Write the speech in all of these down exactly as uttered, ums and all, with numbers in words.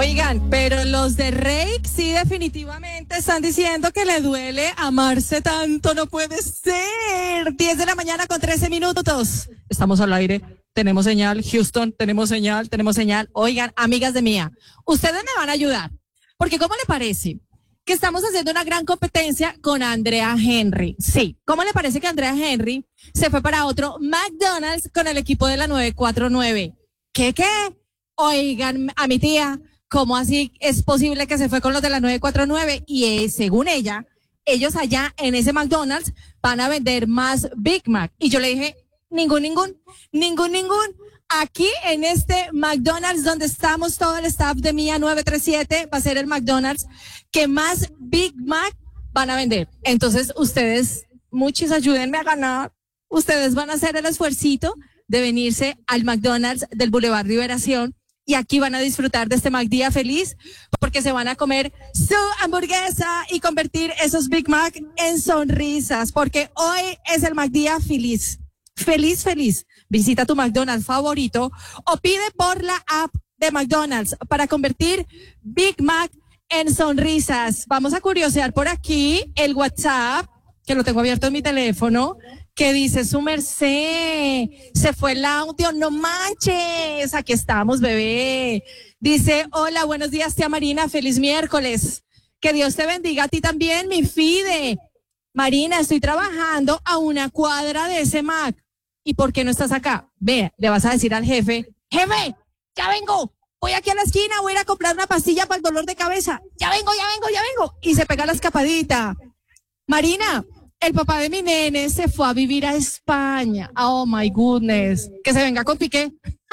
Oigan, pero los de Rake sí definitivamente están diciendo que le duele amarse tanto, no puede ser. diez de la mañana con trece minutos. Estamos al aire, tenemos señal, Houston, tenemos señal, tenemos señal. Oigan, amigas de mía, ustedes me van a ayudar, porque ¿cómo le parece que estamos haciendo una gran competencia con Andrea Henry? Sí, ¿cómo le parece que Andrea Henry se fue para otro McDonald's con el equipo de la nueve cuatro nueve? ¿Qué, qué? Oigan, a mi tía, ¿cómo así es posible que se fue con los de la nueve cuatro nueve? Y eh, según ella, ellos allá en ese McDonald's van a vender más Big Mac. Y yo le dije, ningún, ningún, ningún, ningún. Aquí en este McDonald's donde estamos todo el staff de Mía nueve tres siete va a ser el McDonald's que más Big Mac van a vender. Entonces ustedes, muchos, ayúdenme a ganar. Ustedes van a hacer el esfuercito de venirse al McDonald's del Boulevard Liberación y aquí van a disfrutar de este McDía feliz porque se van a comer su hamburguesa y convertir esos Big Mac en sonrisas, porque hoy es el McDía feliz. Feliz, feliz. Visita tu McDonald's favorito o pide por la app de McDonald's para convertir Big Mac en sonrisas. Vamos a curiosear por aquí el WhatsApp, que lo tengo abierto en mi teléfono, que dice su merced, se fue el audio, no manches, aquí estamos, bebé. Dice, hola, buenos días, tía Marina, feliz miércoles. Que Dios te bendiga a ti también, mi Fide. Marina, estoy trabajando a una cuadra de ese Mac. ¿Y por qué no estás acá? Ve, le vas a decir al jefe, jefe, ya vengo, voy aquí a la esquina, voy a ir a comprar una pastilla para el dolor de cabeza. Ya vengo, ya vengo, ya vengo. Y se pega la escapadita. Marina, el papá de mi nene se fue a vivir a España. Oh my goodness. Que se venga con Piqué.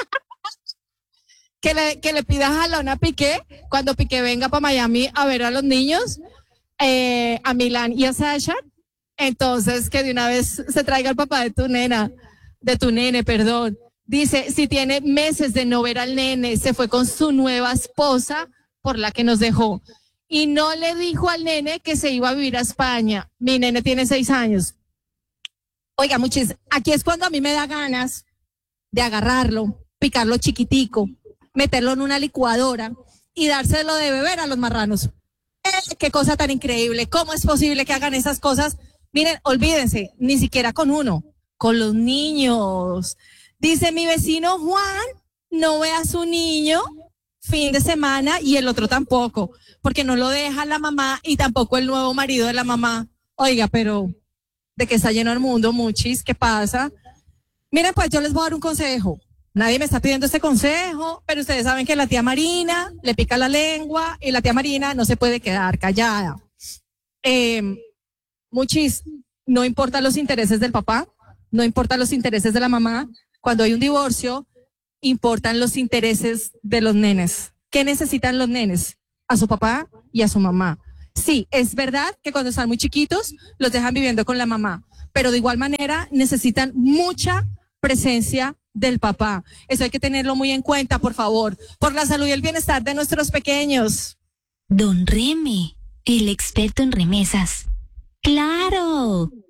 que le, que le pida jalón a Piqué cuando Piqué venga para Miami a ver a los niños, eh, a Milán y a Sasha. Entonces, que de una vez se traiga el papá de tu nena, de tu nene, perdón. Dice, si tiene meses de no ver al nene, se fue con su nueva esposa por la que nos dejó. Y no le dijo al nene que se iba a vivir a España. Mi nene tiene seis años. Oiga, muchis, aquí es cuando a mí me da ganas de agarrarlo, picarlo chiquitico, meterlo en una licuadora y dárselo de beber a los marranos. Eh, qué cosa tan increíble. ¿Cómo es posible que hagan esas cosas? Miren, olvídense, ni siquiera con uno, con los niños. Dice mi vecino Juan, no ve a su niño fin de semana y el otro tampoco, porque no lo deja la mamá y tampoco el nuevo marido de la mamá. Oiga, pero ¿de qué está lleno el mundo, muchis? ¿Qué pasa? Miren, pues yo les voy a dar un consejo. Nadie me está pidiendo este consejo, pero ustedes saben que la tía Marina le pica la lengua y la tía Marina no se puede quedar callada. Eh, muchis, no importan los intereses del papá, no importan los intereses de la mamá. Cuando hay un divorcio, importan los intereses de los nenes. ¿Qué necesitan los nenes? A su papá y a su mamá. Sí, es verdad que cuando están muy chiquitos los dejan viviendo con la mamá, pero de igual manera necesitan mucha presencia del papá. Eso hay que tenerlo muy en cuenta, por favor, por la salud y el bienestar de nuestros pequeños. Don Remy, el experto en remesas. ¡Claro!